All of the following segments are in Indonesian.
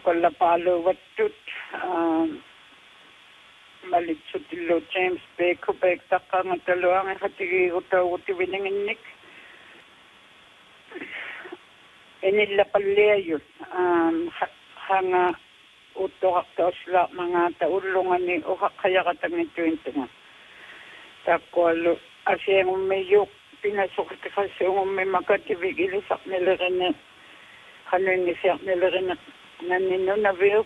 tukalla palo wattut malitsutilo James Bay Quebec takanga taloang hatigi utaw winninginnik enilla palleayut hanga utoqartausla mangata ullungani uhaqqayaqatangittuintunga takkuallu asiangummiyuq pinasuqtiqassuungummi makativik ilisaqnilerine hanunngisiaqnilerine nanninnunaviup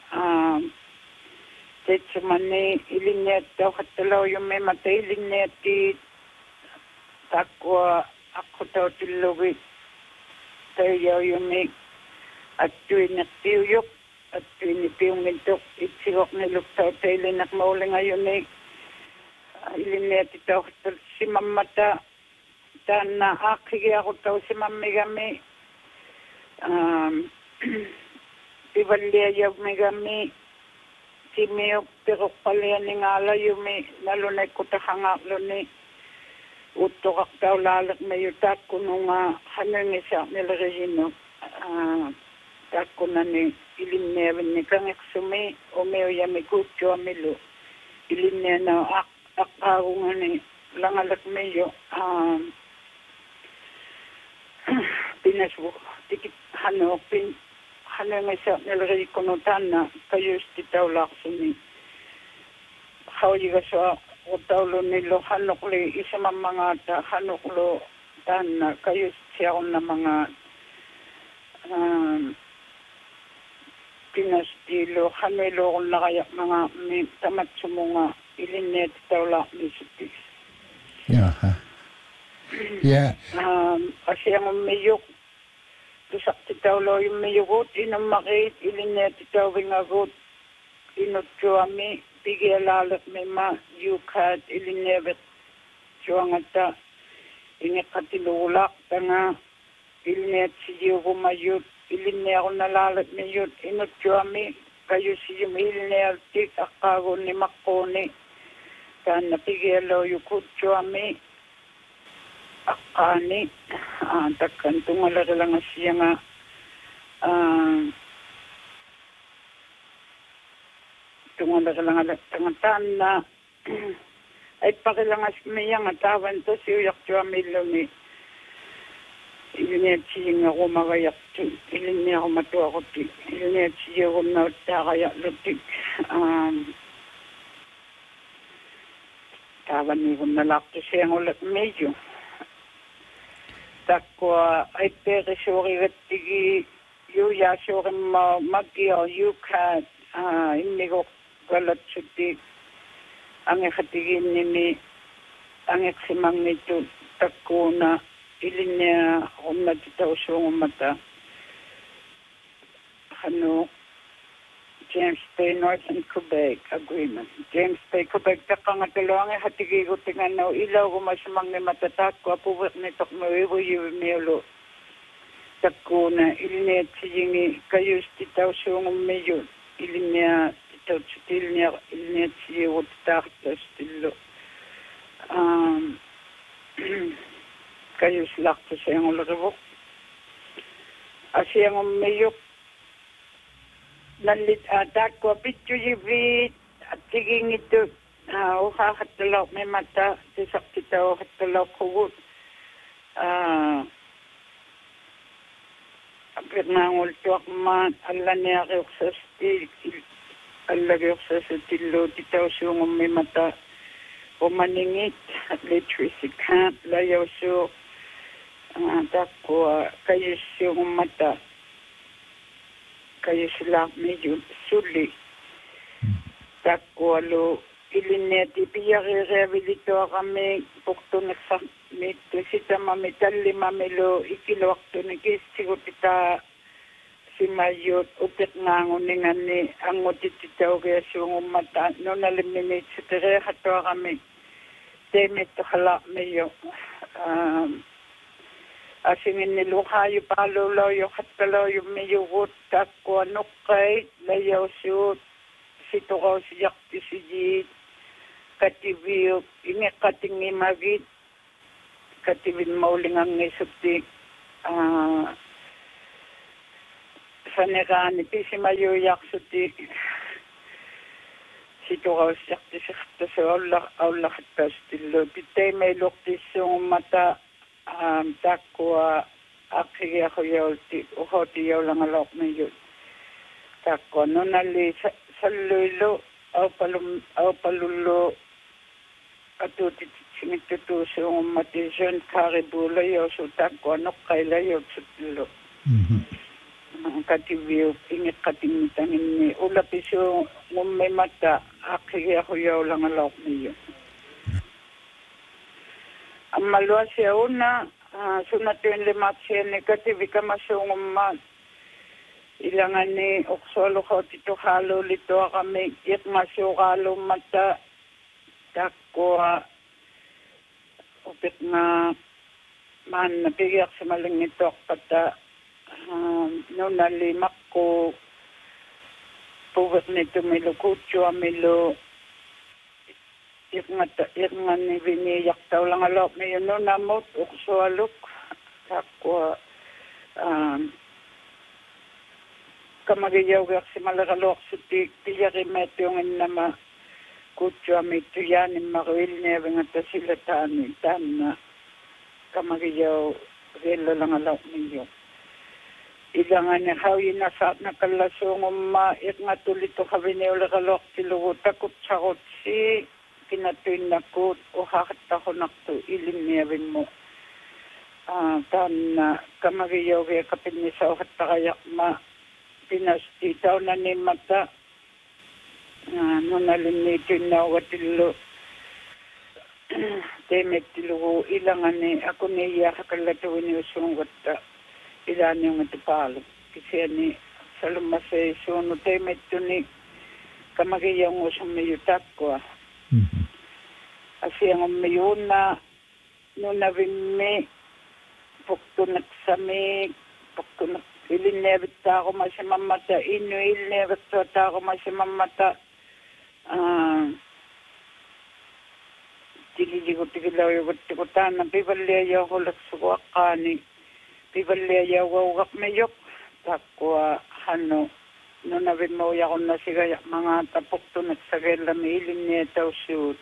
tetsumanni ilinniattauqattalauyummi mata ilinniatti takkua aqutautillugi tayauyummi attuinnertiuyuq attuinnipiungintuq itsigoqniluktauteilinak maulingayuni ilinniatitauqattal simammata taanna aaqqigiaqutausimammigami pivalliayaumigami timiuq piruqqalianinngaalayumi nalunakkutahangaarluni uttoqartaulaaleqmayu taakkununga hanungisaarnileriginu taakkunani ilinniavinni kangiqsumi umiuyami kuutsuamilu ilinnianau aqqaagungani langalakmiyu pinasvu tikit hanuuqpin hanungisaarnilerigikunu taanna kayustitaulaarsuni hauyigasua utaulunillu hanuqli isamammangaata hanuqlu taanna kayustiarunnammanga pinastilo hanuiluurunnaqayaqmanga mi tamatsumunga ilinniatitaulaarmisuttis jaha ja asiangummiyuq tusaqtitauluuyummiyugut inummaqit ilinniatitauvingagut inutsuami pigialaaleqmima yukat ilinniavit suangata ingeqqatiluulaaqtanga ilinniatsigiugumayut ilinniarunnalaaleqmiyut inutsuami kayusiyum ilinnialtik aqqaagunni maqquuni taanna pigialuuyukutsuami aqqaani takkan tungalerelangasianga tungalerelangataanna aipaqilangasmiyanga taavantasiuyartuamilluni ilinniatsigingerumagayartu ilinniarumatuaqutti ilinniatsigiugunnauttaaqayarlutik taavaniigunnalaartusiangulakmiyu takkua aippeerisuurigattigi yuyaasuurimma maggior yukat immigoq galatsutti angekatiginnimi angeksimangnitu takkuuna ilinnia unnatitausuungummata hanu James Bay Northern Quebec Agreement. James Bay Quebec taqqangatuluangi hatigigutingannau ilaugumasumangimata takkua puviqnitoqmuivuyuvimiulu takkuuna ilinniatsiyingi kayustitausuungummiyu ilinnia titautsitilnia ilinniatsiyugutitaartastillu kayuslaqtusiangulerivuq asiangummiyuq nallit takkua pittuyiviit attigingittu uhaaqattalauqmimata tisaqtitauqattalauqqugut apirnaangultuaqmaat allaniaqiuqsasti allagiuqsasatillu titausuungummimata umaningit literacy camp layausuuq takkua kayussiungummata kayuslaaqmiyu sulli takkualu ilinniati piarireabilituaqami puktuneqsarmittu sitamami tallimamilu ikiluaqtuni kiistigutita simayut upiqnaanguninganni angutititaugiasuungummata nunalimmimiitsutireeqatuaqami teemittuqalaaqmiyu asinginniluqaayu paalulauyu qattalauyummiyugut takkua nuqqait layausuut situqausiyartisiyiit kativiuk ingeqqatingimagit kativin maulingangisupti saneraani pisimayuiarsuti sitoraussiartisirtasu aullartaastillu pittaimailortissuummata taakkua aqqigiarruyaulti uhotiyaulangaloormiyut taakkua nunalli salluillu aupalullu atuutitsingittatuusuummati Jean Caribula yoosu taakkua noqqailayutsuttillu kativiu ingiqqatingitanginni ulapisu ngummimata aqqigiarruyaulangaloormiyut ammaluasiauna sunatuin limatsiani kativikamasuungumma ilangani uqsualuqautituqaaluulituaqami iqmasuuqaaluummata takkua upiqnga maanna pigiarsimalingituarpata nunalli makku puviqnitumilu kuutsuamilu iqngani viniiyartaulangaloormiyu nunamut uqsualuk takkua kamagiyaugiarsimaleraluarsuti piyarimaatiunginnama kuutsuami tuyaanimmaruilniavingata silataani taanna kamagiyau riallalangaloormiyu ilangani hauyinasaatnakallasuungumma iqngatulituqaviniuleraloortilugu takutsarutsi kinatuinnakkuut uhaaqattaqunartu ilinniavimmu taanna kamagiyaugia kapinnisauhattaqayaqma pinasti taunanimmata nunalinniituinnaugatillu teemettilugu ilangani akuniiyaaqakallatuiniussuungatta ilaaniungatupaalu kisiani salummasei suunu teemettuni kamagiyaungusummiyu takkua asiangummiyuuna nunavimmi puktunaksami puktunak ilinneevittaaqumasimmammata innuilneevittuataaqumasimmammata tililigutikilaujuguttiko taanna pivalliajauqulaksuguaqqaani pivalliajaugaugaqmiyuq takkua hannu nunavimmuujaqunnasigajaqmangaata puktunaksagellami ilinniatausuut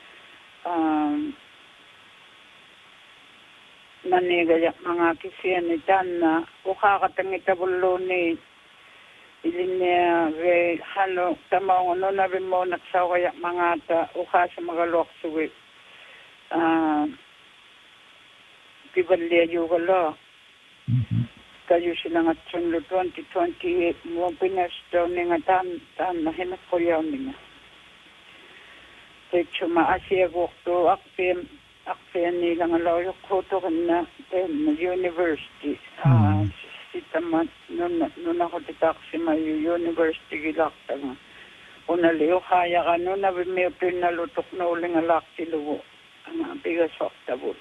naniigajaqmangaa kisiani taanna uqaaqatangitavulluuni ilinniage hannu tamaungu nunavimmuunaksauqajaqmangaata uqaasimagaluaqsugi pivalliajuugalo kayusilangatsunlu 2028 muupinastauninga taanna himeqquyauninga teitsuma asiaguuqtu aqpianiilangalaujuqquutuqinna taanna university sitama nunaqutitaaqsimayu university-gilaaqtanga unali uqaayaqa nunavimmiupinnallutuqnuulingalaaqtilugu pigasortavut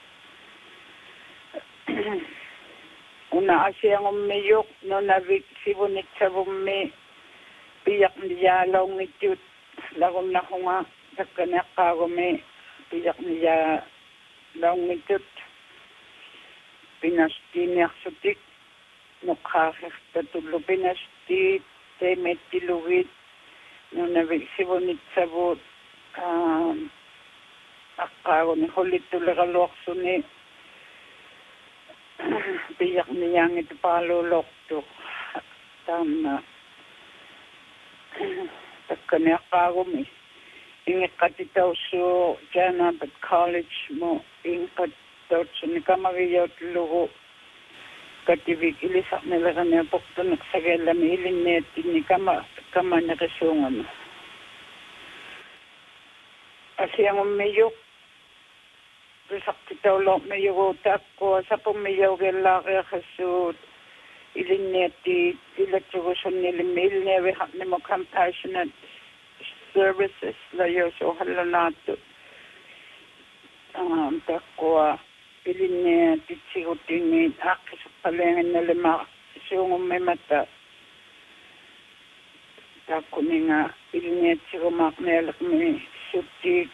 una asiangummiyuq nunavik sivunitsavummi piyaqniyaalauнгитtiut lagunnaqunga takkaniaqqaagumi piyaqniyaalauнгитtiut pinastiiniarsutik nuqqaaqertatullu pinasti teemettilugit nunavik sivunitsavut aqqaaguni hullittuleqaluaqsuni piyaqniyaangitupaaluulortuq taanna takkaniaqqaagumi ingiqqatitaussuu Janabat College mu ingiqqattautsuni kamagiyautlugu kativik ilisaqnileqania puktunaksagellami ilinniattinni kamaneqisuungama asiangummiyuq risaqtitaulormiyugu takkua sapummiyaugellaaqiaqassuut ilinniatti ilatsugusunnilimmi ilniavihaqnimu compassionate services layosuhallanaattu takkua ilinniatitsigutingiit aaqqisuqqalianginnalima suungummimata takkuninga ilinniatsigumaaqnialaqmi suttiit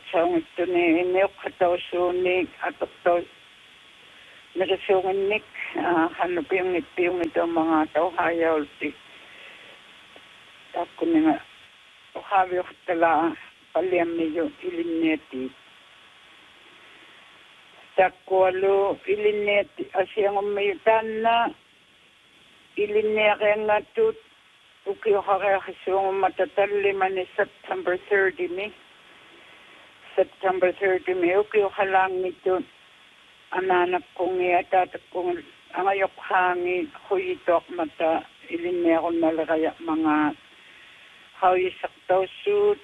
atoqatsaungittuni inniuqqatausuunniik atoqtau nerisuunginnik Hanu piungit ang mga tao hayaw ti. Ako nga hawi ko tala paliam niyo ilineti. Takwalo ilineti asyang umayutan na ilineti nga tut. Ukiyo kakakasyung matataliman ni September 30 mi. September 30 mi. Ukiyo kalang ito. Ananak kong tatak kong ang ayok hangi huyitok mata ilineti akong nalagaya mga hawisak daw suit.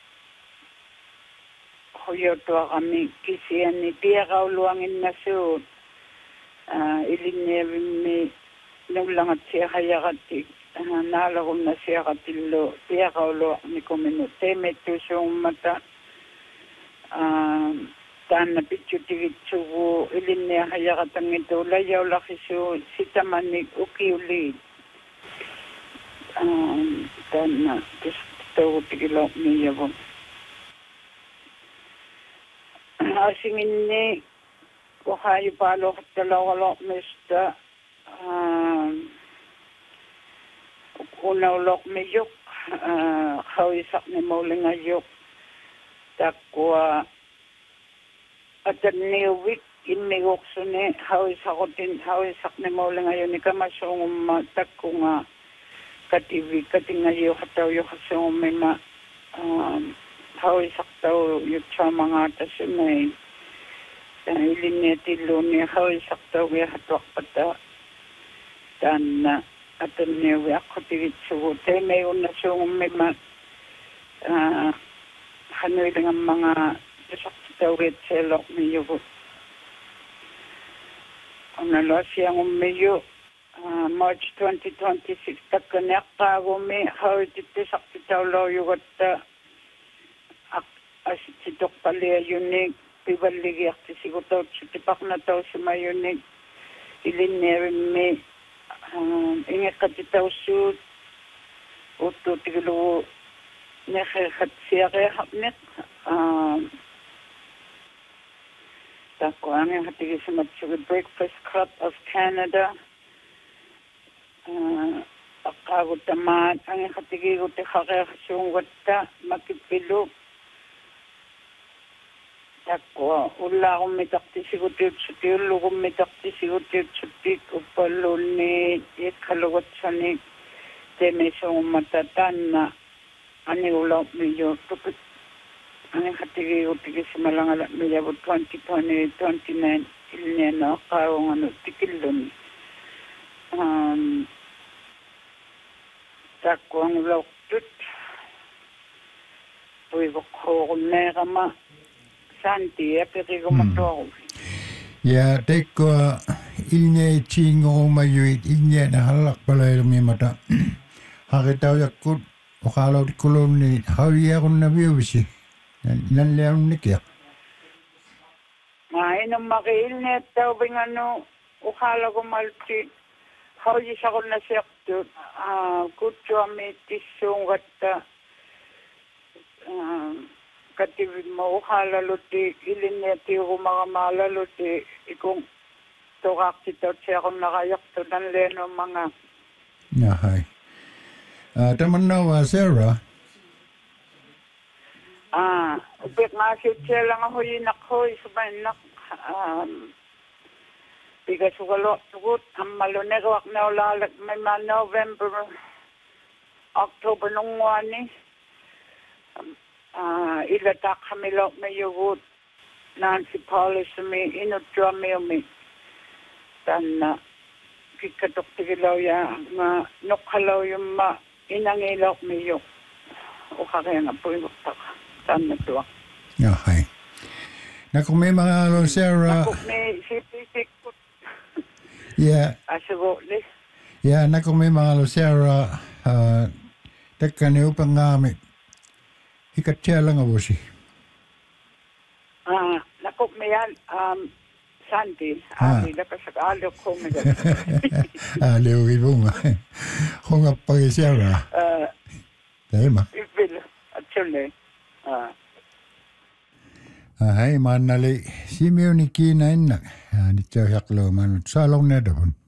Huyoto kami kisiyan ni Tiyakaw luangin na suit. Ilineti mi nulangat siya hayakatik. Nalagom na siya katilo. Tiyakaw luang ni kumino. Teme tusong mata. Taan na pitsutigit sugo. Ilineti hayakatang ito. Layaw laki su sitamanig ukiulit. Taan na gusto tigilok niya po. Asingin ni kuhayo palo katalawalok mista unaw lok miyok hawisak ni mauling ayok takwa atan niwik inmigok suni hawisak ni mauling ayok ni kamasong takko nga katiwi katingayo hataw yung kasong may hawisak daw yung sa mga tasunay ilineti lo ni hawisak daw yung hatwak pata dan atan niwi ako tigit sugote may unasong may hanoy lang ang mga tasak daw rin selok niyo po ang nalo siyang umiyo March 2026 takanak kago may hawit tasak daw lo yung asitok pala yunig pibaligi akti sigutaw sitipak na taw si mayunig ilinerin may ingat katitaw suit uto tigilo nekhat siya kaya hapnet tako ang hatigi sa matsugid Breakfast Club of Canada akagod tamat ang hatigi ko kaya kasunggot ta makipilo Tako, ula akong mitakti sigutiyot-sutiyot, lukong mitakti sigutiyot-sutik, upalo ni kalugot sa ni temesong matatan na ani ula medyo tupit. Ani hatigi sa malangala medyo 2029 ilnya na karong ano tikilon. Tako ang ula tut. Puwag ko kumera Santi, pero kumato. Ya, teko ilnya chingo mayuit ilnya na halak pala ilmi mata. Hakitaw yakut okalaw kulom ni hawiya kun na biyusi. Nan leon nikya. Mainom makilnya taw bing ano ukala ko malti. Hawiya sa kun na sekto. Kutso amitisong gata. Katiwid mo ukalaluti ilineti ko mga malaluti ikong tukak sito siya kung nakayak to ng leno mga Yahay. Taman na Sarah. Upik nga siya lang ako yinakhoy sumayinak bigas ukalo tugut ang malunegwak na ulalag may November October nung wani ilatak kami lok may yugut Nancy Paulus may inutro may tan na kikatok tigilaw ya nga nukalaw yung inangilok may yuk o kakaya nga po yung tan na tuwa. Okay. Naku may mga Sarah. Naku may sipisik po. Yeah. Asugo li. Yeah, naku may mga Sarah. Teka niyo pang gamit. Ikatya lang ako si. Naku may Santi, nakasag-alok ko may aliw ibo nga. Kung nga pag-isara. Dahil ma. Ipil, actually. Hai, manali. Si Mio ni kinain na. Dito saklo manut salong na doon.